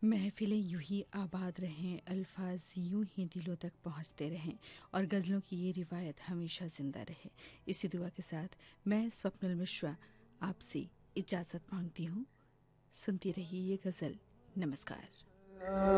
महफिलें यूं ही आबाद रहें, अल्फाज यूं ही दिलों तक पहुंचते रहें और गज़लों की ये रिवायत हमेशा जिंदा रहे। इसी दुआ के साथ मैं स्वप्निल मिश्रा आपसे इजाज़त मांगती हूँ। सुनती रहिए ये गज़ल। नमस्कार।